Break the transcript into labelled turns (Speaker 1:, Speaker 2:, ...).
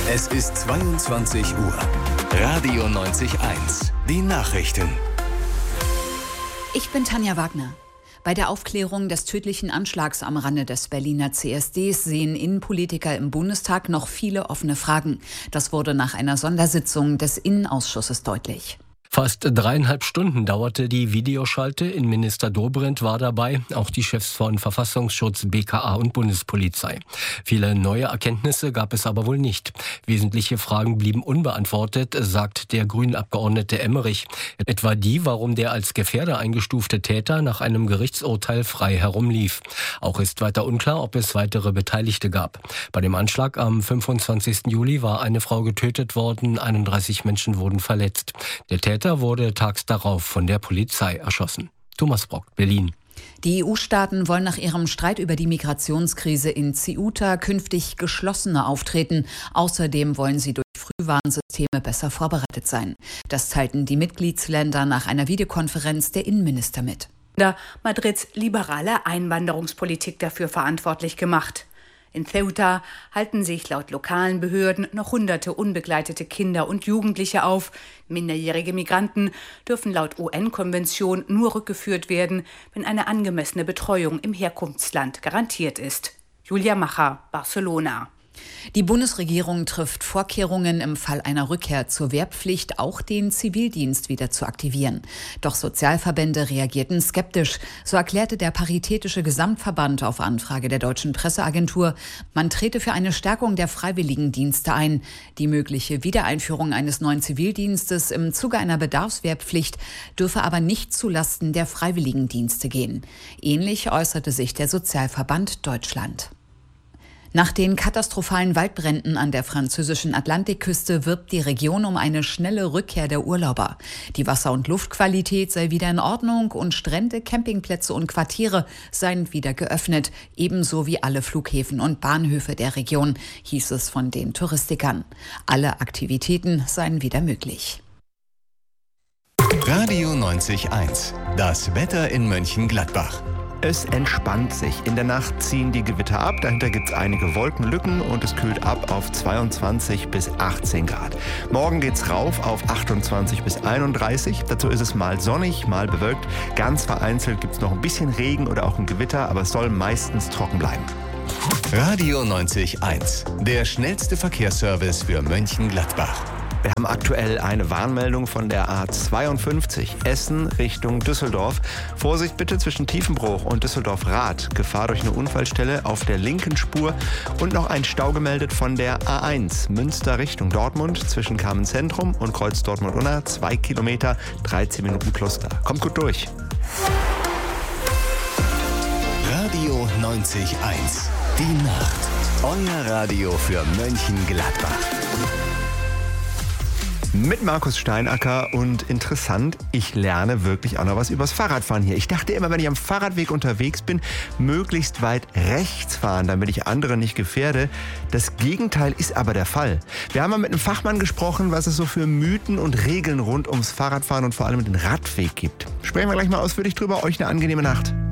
Speaker 1: Es ist 22 Uhr. Radio 90.1. Die Nachrichten.
Speaker 2: Ich bin Tanja Wagner. Bei der Aufklärung des tödlichen Anschlags am Rande des Berliner CSDs sehen Innenpolitiker im Bundestag noch viele offene Fragen. Das wurde nach einer Sondersitzung des Innenausschusses deutlich.
Speaker 3: Fast 3,5 Stunden dauerte die Videoschalte. Innenminister Dobrindt war dabei, auch die Chefs von Verfassungsschutz, BKA und Bundespolizei. Viele neue Erkenntnisse gab es aber wohl nicht. Wesentliche Fragen blieben unbeantwortet, sagt der Grünen-Abgeordnete Emmerich. Etwa die, warum der als Gefährder eingestufte Täter nach einem Gerichtsurteil frei herumlief. Auch ist weiter unklar, ob es weitere Beteiligte gab. Bei dem Anschlag am 25. Juli war eine Frau getötet worden, 31 Menschen wurden verletzt. Der Täter wurde tags darauf von der Polizei erschossen. Thomas Brock, Berlin.
Speaker 2: Die EU-Staaten wollen nach ihrem Streit über die Migrationskrise in Ceuta künftig geschlossener auftreten. Außerdem wollen sie durch Frühwarnsysteme besser vorbereitet sein. Das teilten die Mitgliedsländer nach einer Videokonferenz der Innenminister mit.
Speaker 4: Madrids liberale Einwanderungspolitik dafür verantwortlich gemacht. In Ceuta halten sich laut lokalen Behörden noch hunderte unbegleitete Kinder und Jugendliche auf. Minderjährige Migranten dürfen laut UN-Konvention nur rückgeführt werden, wenn eine angemessene Betreuung im Herkunftsland garantiert ist. Julia Macher, Barcelona.
Speaker 2: Die Bundesregierung trifft Vorkehrungen, im Fall einer Rückkehr zur Wehrpflicht auch den Zivildienst wieder zu aktivieren. Doch Sozialverbände reagierten skeptisch. So erklärte der Paritätische Gesamtverband auf Anfrage der Deutschen Presseagentur, man trete für eine Stärkung der Freiwilligendienste ein. Die mögliche Wiedereinführung eines neuen Zivildienstes im Zuge einer Bedarfswehrpflicht dürfe aber nicht zulasten der Freiwilligendienste gehen. Ähnlich äußerte sich der Sozialverband Deutschland. Nach den katastrophalen Waldbränden an der französischen Atlantikküste wirbt die Region um eine schnelle Rückkehr der Urlauber. Die Wasser- und Luftqualität sei wieder in Ordnung und Strände, Campingplätze und Quartiere seien wieder geöffnet, ebenso wie alle Flughäfen und Bahnhöfe der Region, hieß es von den Touristikern. Alle Aktivitäten seien wieder möglich.
Speaker 1: Radio 90.1. Das Wetter in Mönchengladbach.
Speaker 5: Es entspannt sich. In der Nacht ziehen die Gewitter ab, dahinter gibt es einige Wolkenlücken und es kühlt ab auf 22 bis 18 Grad. Morgen geht's rauf auf 28 bis 31. Dazu ist es mal sonnig, mal bewölkt. Ganz vereinzelt gibt es noch ein bisschen Regen oder auch ein Gewitter, aber es soll meistens trocken bleiben.
Speaker 1: Radio 90.1. Der schnellste Verkehrsservice für Mönchengladbach.
Speaker 5: Wir haben aktuell eine Warnmeldung von der A52 Essen Richtung Düsseldorf. Vorsicht bitte zwischen Tiefenbruch und Düsseldorf-Rath. Gefahr durch eine Unfallstelle auf der linken Spur. Und noch ein Stau gemeldet von der A1 Münster Richtung Dortmund zwischen Kamenz-Zentrum und Kreuz Dortmund-Unna. 2 Kilometer, 13 Minuten plus da. Kommt gut durch.
Speaker 1: Radio 90.1. Die Nacht. Euer Radio für Mönchengladbach.
Speaker 5: Mit Markus Steinacker und interessant, ich lerne wirklich auch noch was übers Fahrradfahren hier. Ich dachte immer, wenn ich am Fahrradweg unterwegs bin, möglichst weit rechts fahren, damit ich andere nicht gefährde. Das Gegenteil ist aber der Fall. Wir haben mal mit einem Fachmann gesprochen, was es so für Mythen und Regeln rund ums Fahrradfahren und vor allem den Radweg gibt. Sprechen wir gleich mal ausführlich drüber. Euch eine angenehme Nacht.